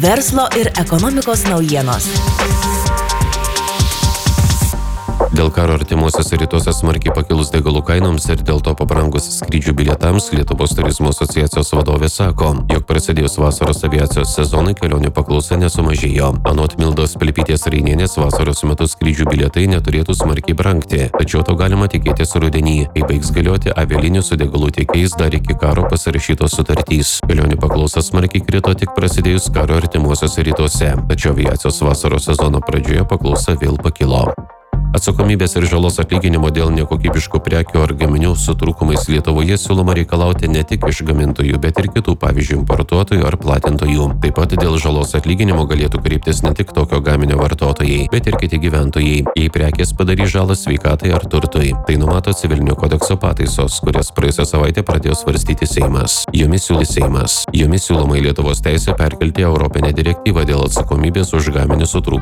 Verslo ir ekonomikos naujienos. Dėl karo artimuosiuose rytuose smarkiai pakilus degalų kainoms ir dėl to pabrangus skrydžių bilietams, Lietuvos turizmo asociacijos vadovė sako, jog prasidėjus vasaros aviacijos sezonui kelionių paklausa nesumažėjo. Anot Mildos Pliapytės Reinienės, vasaros metu skrydžių bilietai neturėtų smarkiai brangti, tačiau to galima tikėtis rudenį, kai baigs galioti avialinijų su degalų tiekėjais dar iki karo pasirašytos sutartys. Kelionių paklausa smarkiai krito tik prasidėjus karo artimuosiuose rytuose, tačiau aviacijos vasaros sezono pradžioje paklausa vėl pakilo. Atsakomybės ir žalos atlyginimo dėl nekokybiškų prekių ar gaminių su trūkumais Lietuvoje siūloma reikalauti ne tik iš gamintojų, bet ir kitų, pavyzdžiui, importuotojų ar platintojų. Taip pat dėl žalos atlyginimo galėtų kreiptis ne tik tokio gaminio vartotojai, bet ir kiti gyventojai, jei prekės padarys žalą sveikatai ar turtui. Tai numato civilinio kodekso pataisos, kurias praėjusią savaitę pradėjo svarstyti Seimas. Jomis siūloma į Lietuvos teisę perkelti Europinę direktyvą dėl atsakomybės už gaminius su trūkumais